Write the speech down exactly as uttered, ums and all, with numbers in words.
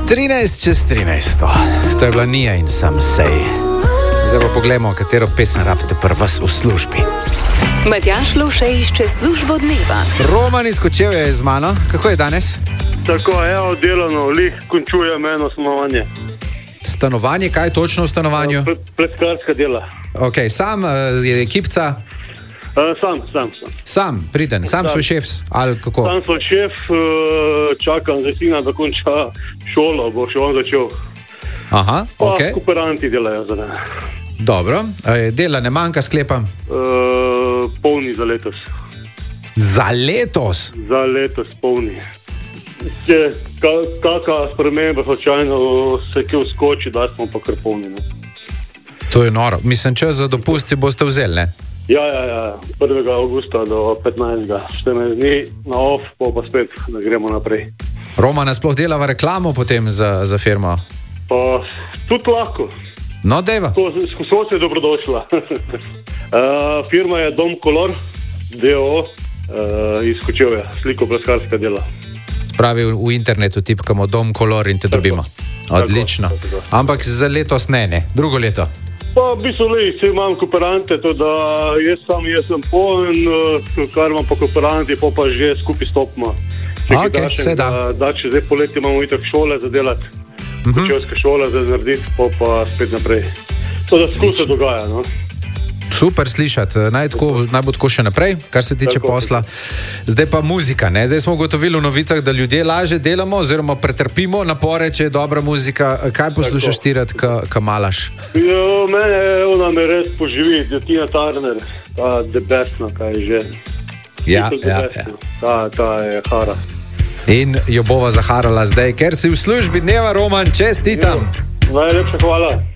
trinajst čez trinajst. To je bila Nia in Sam Sej. Zdaj pa pogledamo, katero pesem rabite pri vas v službi. Matjaž Lovše išče službo dneva. Roman iz Kočevja je z mano. Kako je danes? Tako, evo, delano, lih, končujem eno stanovanje. Stanovanje, kaj točno v stanovanju? Pleskarska dela. Ok, sam je ekipca? Uh, sam, sam, sam. Sam, priden, sam, sam svoj šef, ali kako? Sam svoj šef, uh, čakam za sina, da konča šolo, bo še on začel. Aha, ok. Pa kooperanti delajo za ne. Dobro, dela ne manjka, sklepam? Uh, polni za letos. Za letos? Za letos polni. Če kakva sprememba slučajno se kje vskoči, da smo pa kar polni. Ne? To je noro. Mislim, čas za dopusti boste vzeli, ne? Ja, ja, ja. prvega avgusta do petnajstega štirinajst dni na off, pa pa spet, da gremo naprej. Romana sploh delava reklamo potem za, za firmo? Pa tudi lahko. No, dejva. Skozi se je dobrodošla. uh, firma je Dom Color, D O O, uh, iz Kočevja, sliko-pleskarska dela. Spravi v, v internetu tipkamo Dom Color in te tako dobimo. Odlično. Tako, tako. Ampak za letos ne, ne. Drugo leto. Pa v bistvu le, vse imam kooperante, to da jaz sam, jaz sem poln, uh, kar imam pa kooperanti, pa pa že skupaj stopimo. A, ok, vse da. Da, da če zdaj poleti imamo itak šole za delati. Kočevska šola za narediti, pa pa spet naprej. To da skozi se dogaja, no. Super slišati, naj, tako, naj bo tako še naprej, kar se tiče tako, posla. Zdaj pa muzika, ne? Zdaj smo ugotovili v novicah, da ljudje laže delamo oziroma pretrpimo napore, če je dobra muzika. Kaj poslušaš ti rad, ka malaš? Jo, mene, ona me res poživi, Tina Turner, ta debesna, kaj je že. Ja, ja, ja. Ta, ta je hara. In jo bova zaharala zdaj, ker si v službi dneva, Roman, čestitam. Jo, najlepša hvala.